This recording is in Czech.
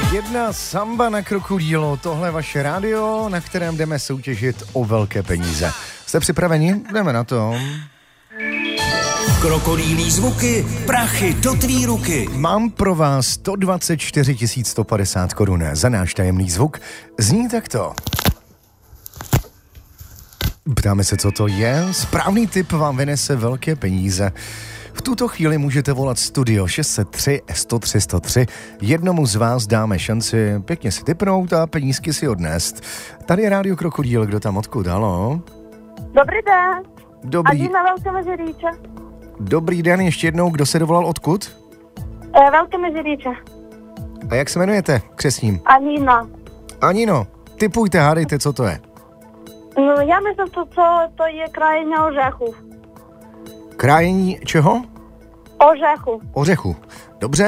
Jedna samba na krokodýlo, tohle vaše rádio, na kterém jdeme soutěžit o velké peníze. Jste připraveni? Jdeme na to. Krokodýlí zvuky, prachy do tvý ruky. Mám pro vás 124 150 korun za náš tajemný zvuk. Zní takto. Ptáme se, co to je. Správný tip vám vynese velké peníze. V tuto chvíli můžete volat studio 603 103 103. Jednomu z vás dáme šanci pěkně si tipnout a penízky si odnést. Tady je rádio Krokodýl, kdo tam odkud, halo? Dobrý den. Dobrý. Adina Velké Meziříče. Dobrý den, ještě jednou, kdo se dovolal odkud? Velké Meziříče. A jak se jmenujete křestním? Anina. Anino, tipujte, hádejte, co to je. No, já myslím, to je krajina ořechů. Krájení čeho? Ořechu. Ořechu. Dobře.